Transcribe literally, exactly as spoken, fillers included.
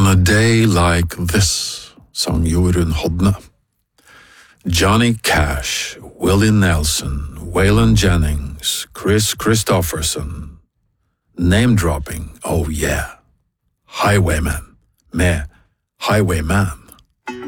On a day like this, sang Jorunn Hodne. Johnny Cash, Willie Nelson, Waylon Jennings, Chris Christopherson. Name-dropping, oh yeah. Highwayman, med Highwayman.